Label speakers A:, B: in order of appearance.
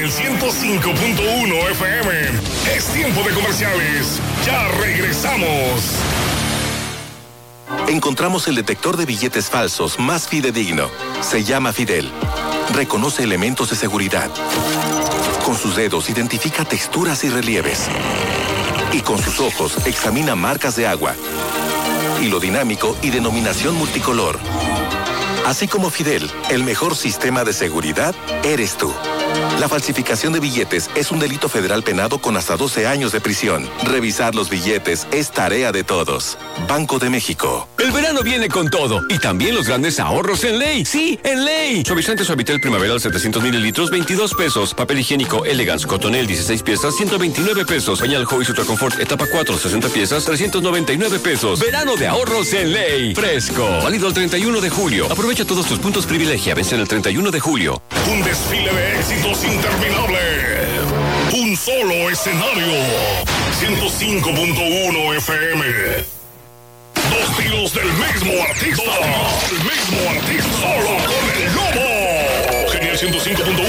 A: el 105.1 FM. Es tiempo de comerciales. Ya regresamos.
B: Encontramos el detector de billetes falsos más fidedigno. Se llama Fidel. Reconoce elementos de seguridad. Con sus dedos identifica texturas y relieves. Y con sus ojos examina marcas de agua. Hilo dinámico y denominación multicolor. Así como Fidel, el mejor sistema de seguridad eres tú. La falsificación de billetes es un delito federal penado con hasta 12 años de prisión. Revisar los billetes es tarea de todos. Banco de México.
C: El verano viene con todo y también los grandes ahorros en Ley. Sí, en Ley. Suavizante Suavitel Primaveral 700 mililitros, 22 pesos. Papel higiénico Elegance Cotonel 16 piezas, 129 pesos. Pañal Joy Ultra Confort etapa 4, 60 piezas, 399 pesos. Verano de ahorros en Ley. Fresco. Válido el 31 de julio. Aprovecha todos tus puntos privilegia. Vence el 31 de julio.
A: Un desfile de éxitos interminable. Un solo escenario. 105.1 FM. Dos tiros del mismo artista. El mismo artista. Solo con el lobo. Genial 105.1